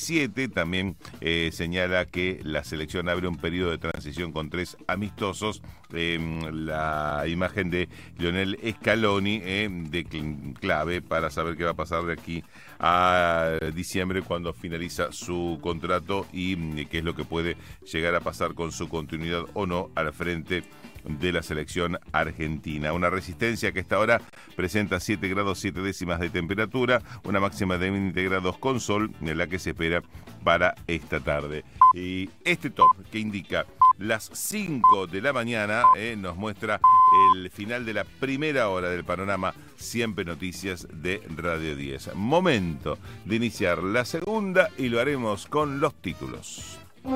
17 también señala que la selección abre un periodo de transición con 3 amistosos. La imagen de Lionel Scaloni de clave para saber qué va a pasar de aquí a diciembre, cuando finaliza su contrato, y qué es lo que puede llegar a pasar con su continuidad o no al frente de la selección argentina. Una Resistencia que hasta ahora presenta 7 grados 7 décimas de temperatura, una máxima de 20 grados con sol, en la que se espera para esta tarde. Y este top que indica las 5 de la mañana nos muestra el final de la primera hora del panorama Siempre Noticias de Radio 10. Momento de iniciar la segunda y lo haremos con los títulos.